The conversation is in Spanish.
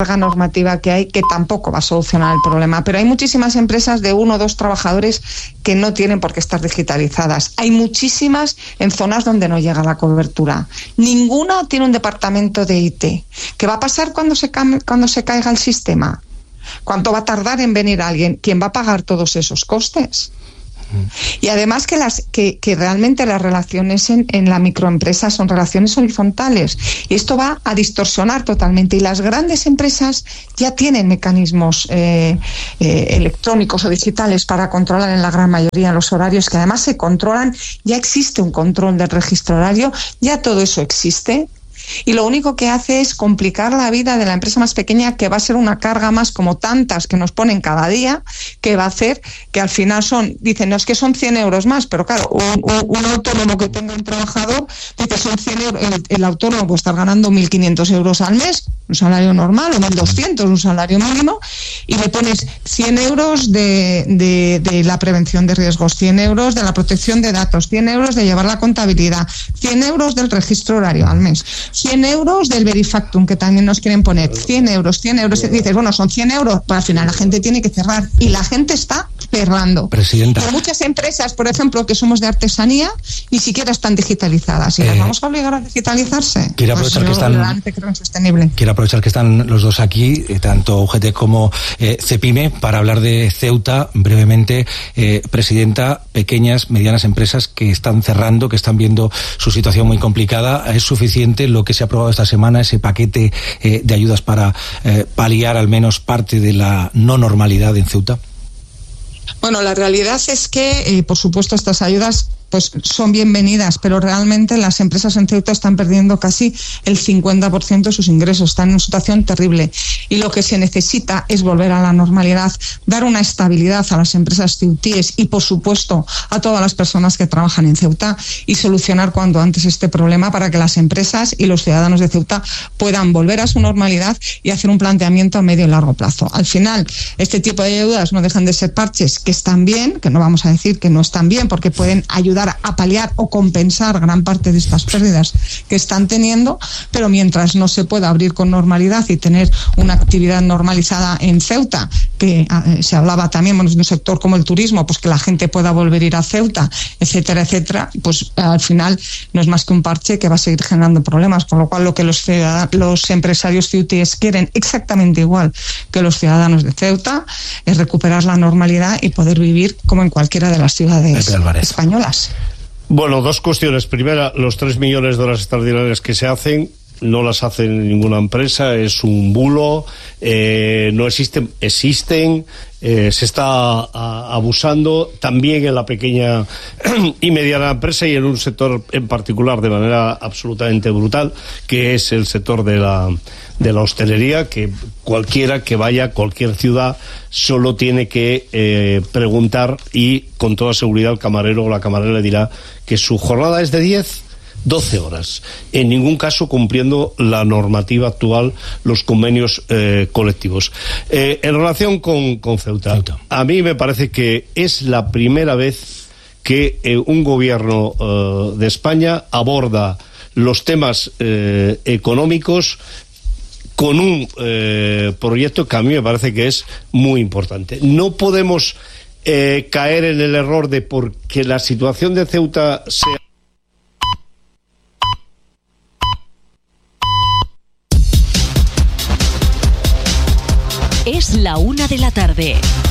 normativa que hay, que tampoco va a solucionar el problema. Pero hay muchísimas empresas de 1 o 2 trabajadores que no tienen por qué estar digitalizadas. Hay muchísimas en zonas donde no llega la cobertura. Ninguna tiene un departamento de IT. ¿Qué va a pasar cuando se caiga el sistema? ¿Cuánto va a tardar en venir alguien? ¿Quién va a pagar todos esos costes? Y además que realmente las relaciones en la microempresa son relaciones horizontales, y esto va a distorsionar totalmente, y las grandes empresas ya tienen mecanismos electrónicos o digitales para controlar en la gran mayoría los horarios, que además se controlan, ya existe un control del registro horario, ya todo eso existe. Y lo único que hace es complicar la vida de la empresa más pequeña, que va a ser una carga más, como tantas que nos ponen cada día, que va a hacer que al final dicen, no, es que son 100 euros más, pero claro, un autónomo que tenga un trabajador, dice, son 100 euros, el autónomo puede estar ganando 1.500 euros al mes, un salario normal, o 1.200, un salario mínimo, y le pones 100 euros de la prevención de riesgos, 100 euros de la protección de datos, 100 euros de llevar la contabilidad, 100 euros del registro horario al mes, 100 euros del Verifactum, que también nos quieren poner, 100 euros, y dices, bueno, son 100 euros, pero al final la gente tiene que cerrar, y la gente está cerrando. Presidenta. Y muchas empresas, por ejemplo, que somos de artesanía, ni siquiera están digitalizadas, y las vamos a obligar a digitalizarse. Quiero aprovechar que están los dos aquí, tanto UGT como Cepime, para hablar de Ceuta brevemente. Presidenta, pequeñas, medianas empresas que están cerrando, que están viendo su situación muy complicada. ¿Es suficiente lo que se ha aprobado esta semana, ese paquete de ayudas para paliar al menos parte de la no normalidad en Ceuta? Bueno, la realidad es que, por supuesto, estas ayudas pues son bienvenidas, pero realmente las empresas en Ceuta están perdiendo casi el 50% de sus ingresos, están en una situación terrible, y lo que se necesita es volver a la normalidad, dar una estabilidad a las empresas ceutíes y, por supuesto, a todas las personas que trabajan en Ceuta, y solucionar cuanto antes este problema para que las empresas y los ciudadanos de Ceuta puedan volver a su normalidad y hacer un planteamiento a medio y largo plazo. Al final, este tipo de ayudas no dejan de ser parches que están bien, que no vamos a decir que no están bien, porque pueden ayudar a paliar o compensar gran parte de estas pérdidas que están teniendo, pero mientras no se pueda abrir con normalidad y tener una actividad normalizada en Ceuta, que se hablaba también, bueno, de un sector como el turismo, pues que la gente pueda volver a ir a Ceuta, etcétera, etcétera, pues al final no es más que un parche que va a seguir generando problemas, por lo cual lo que los empresarios ceutíes quieren, exactamente igual que los ciudadanos de Ceuta, es recuperar la normalidad y poder vivir como en cualquiera de las ciudades españolas. Bueno, dos cuestiones. Primera, los 3 millones de horas extraordinarias que se hacen, no las hace ninguna empresa, es un bulo, no existen, se está abusando también en la pequeña y mediana empresa, y en un sector en particular de manera absolutamente brutal, que es el sector de la hostelería, que cualquiera que vaya a cualquier ciudad solo tiene que preguntar, y con toda seguridad el camarero o la camarera le dirá que su jornada es de 12 horas, en ningún caso cumpliendo la normativa actual, los convenios colectivos. En relación con Ceuta, a mí me parece que es la primera vez que un gobierno de España aborda los temas económicos con un proyecto que a mí me parece que es muy importante. No podemos caer en el error de, porque la situación de Ceuta sea... Es la 1 de la tarde.